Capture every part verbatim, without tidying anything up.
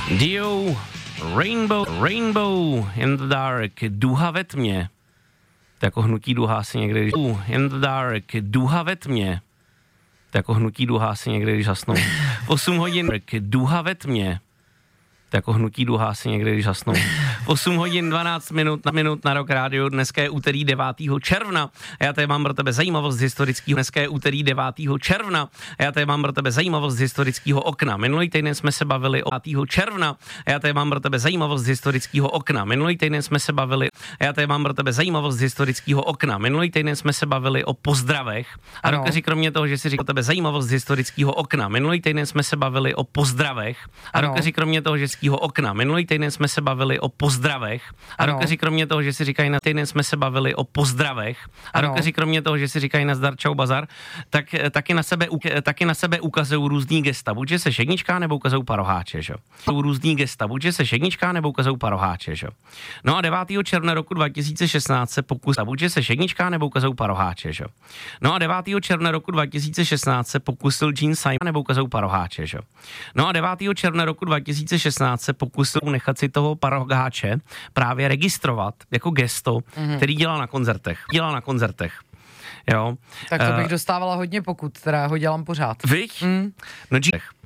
Dio, Rainbow, Rainbow in the dark, duha ve tmě. To jako hnutí duha asi někdy, uh, in the dark, duha ve tmě. To jako hnutí duha asi někdy, když zasnou. osm hodin, duha ve tmě. To jako hnutí duha asi někdy, když zasnou. osm hodin dvanáct minut na minut na Rock Radio. Dneska je úterý devátého června. A já tady mám pro tebe zajímavost z historického. Dneska je úterý devátého června. A já tady mám pro tebe zajímavost z historického okna. Minulý týden jsme se bavili o devátého června. A já tady mám pro tebe zajímavost z historického okna. Minulý týden jsme se bavili. A já tady mám pro tebe zajímavost z historického okna. Minulý týden jsme se bavili o pozdravech. A dokaži kromě toho, že si říkal tebe zajímavost z historického okna. Minulý týden jsme se bavili o pozdravech. A dokaži kromě toho, že okna. Minulý týden jsme se bavili o pozdravech a dokaži kromě toho, že si říkají na týden jsme se bavili o pozdravech a dokaži kromě toho, že si říkají na zdar čau bazar, tak taky na sebe, taky na sebe ukazují různý gesta. Buď že se šedničká nebo ukazují paroháče, že? Jsou různý gesta. Buď že se šedničká nebo ukazují paroháče, že? No a devátého června roku dva tisíce šestnáct se pokus, buď že se šedničká nebo ukazují paroháče, že? No a devátého června roku dva tisíce šestnáct se pokusil Gene Simon nebo ukazují paroháče, že? No a devátého června roku dva tisíce šestnáct se pokusil nechat si toho paroháče právě registrovat jako gesto, mm-hmm. který dělal na koncertech. Dělal na koncertech. Jo. Tak to bych uh, dostávala hodně pokut, teda ho dělám pořád. Vych? Mm. No,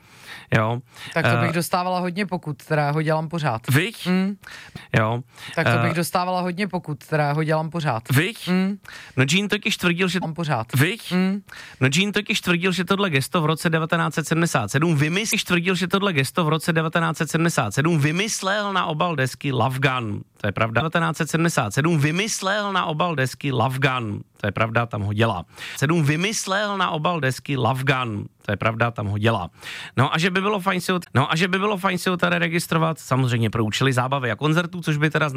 jo. Tak to bych dostávala hodně pokut, teda ho dělám pořád. Vych? Mm. Jo. Tak to bych dostávala hodně pokut, teda ho dělám pořád. Vych? Mm. No Gene totiž tvrdil, že... Dělám pořád. Vych? Mm. No Gene totiž tvrdil, že tohle gesto v roce devatenáct set sedmdesát sedm vymyslel, tvrdil, že tohle gesto v roce devatenáct set sedmdesát sedm vymyslel na obal desky Love Gun. To je pravda. devatenáct set sedmdesát sedm vymyslel na obal desky Love Gun. To je pravda, tam ho dělá. sedm vymyslel na obal desky Love Gun. To je pravda, tam ho dělá. No a že by bylo fajn si ho, no a že by bylo fajn si ho tady registrovat, samozřejmě pro účely zábavy a koncertů, což by teda